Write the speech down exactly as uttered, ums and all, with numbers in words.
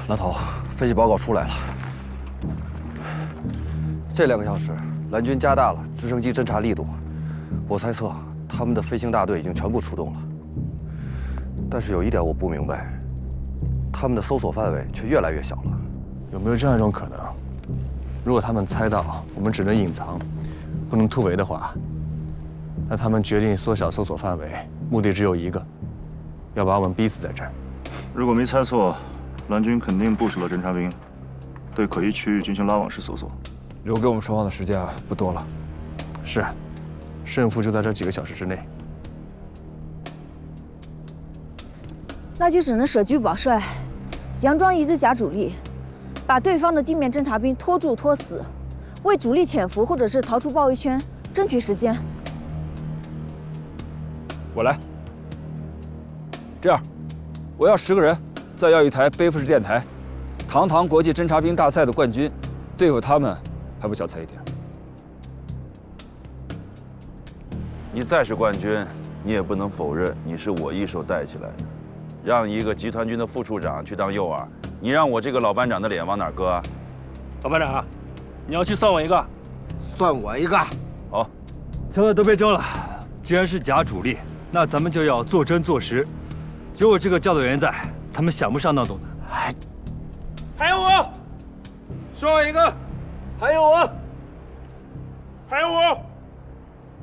蓝头，分析报告出来了。这两个小时，蓝军加大了直升机侦察力度。我猜测，他们的飞行大队已经全部出动了。但是有一点我不明白，他们的搜索范围却越来越小了。 有没有这样一种可能？如果他们猜到我们只能隐藏，不能突围的话，那他们决定缩小搜索范围，目的只有一个，要把我们逼死在这儿。 如果没猜错，蓝军肯定部署了侦察兵，对可疑区域进行拉网式搜索。 留给我们双方的时间啊不多了。 是，胜负就在这几个小时之内。 那就只能舍车保帅，佯装一支假主力，把对方的地面侦察兵拖住拖死，为主力潜伏或者是逃出包围圈争取时间。 我来。这样，我要十个人，再要一台背负式电台。堂堂国际侦察兵大赛的冠军，对付他们还不小菜一碟。 你再是冠军，你也不能否认你是我一手带起来的。让一个集团军的副处长去当诱饵，你让我这个老班长的脸往哪儿搁啊？ 老班长，你要去算我一个， 算我一个。 好， 现在都别争了，既然是假主力，那咱们就要做真做实。有我这个教导员在，他们想不上那种的。还还有我， 算我一个。 还有我，还有我。